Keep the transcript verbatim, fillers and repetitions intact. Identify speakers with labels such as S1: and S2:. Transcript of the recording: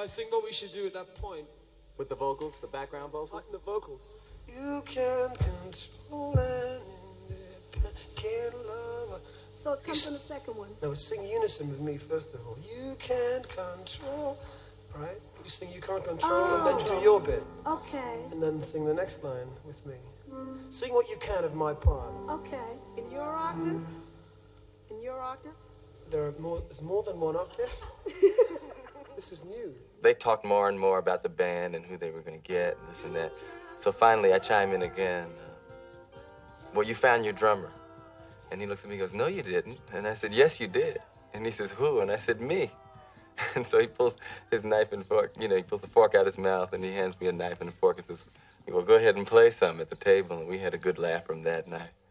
S1: I think what we should do at that point...
S2: With the vocals, the background vocals?
S1: Like the vocals.
S3: You can control an independent lover.
S4: So it comes on the second one.
S3: No, sing unison with me first of all. You can't control, right? You sing you can't control
S4: Oh.
S3: and then do your bit.
S4: Okay.
S3: And then sing the next line with me. Mm. Sing what you can of my part.
S4: Okay.
S5: In your octave? In your octave?
S3: There are more, there's more than one octave. This is new.
S2: They talked more and more about the band and who they were going to get and this and that. So finally, I chime in again. Uh, well, you found your drummer. And he looks at me and goes, no, you didn't. And I said, yes, you did. And he says, who? And I said, me. And so he pulls his knife and fork, you know, he pulls the fork out of his mouth and he hands me a knife and a fork and says, well, go ahead and play some at the table. And we had a good laugh from that night.